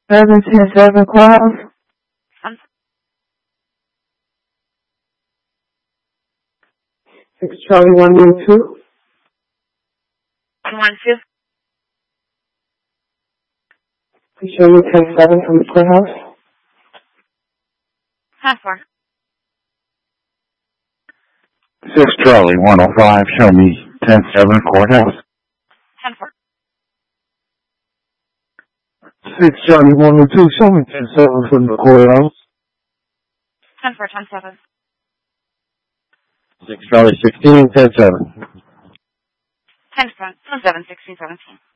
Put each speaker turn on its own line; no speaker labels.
710 Courthouse. 6 Charlie 112.
112.
Please show me 107 from the courthouse.
10-4.
6 Charlie 105, show me 107 courthouse.
10-4.
6 Charlie 102, show me 107 from the courthouse.
10-4, 10-7.
6 Charlie 16, 107.
10-7, 16, 17.